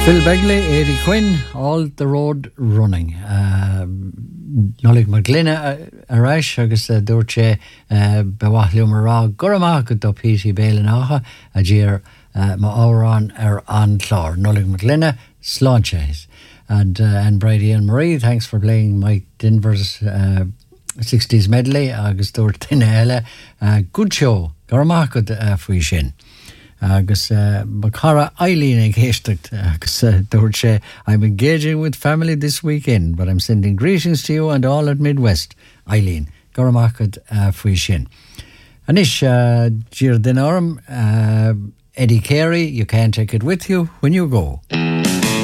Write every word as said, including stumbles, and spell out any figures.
Phil Begley, Eddie Quinn, All the Road Running. Nolig mar gline arais agus dúirte bewaithliú mar rá goramach go do P T Bélan ácha a dír ma árán ar an chlár. Nolig mar gline slánse. And uh, and Brady and Marie, thanks for playing Mike Denver's uh, sixties medley agus dúirt duine eile. Uh, good show. Goramach go uh, faoi sin. Agus uh, Makara Eileen ag héisteacht agus uh, dúirt sé, I'm engaging with family this weekend, but I'm sending greetings to you and all at Midwest. Eileen, goramachad uh, faoi sin. Anish, uh, Dír den orm, uh, Eddie Carey, you can't take it with you when you go.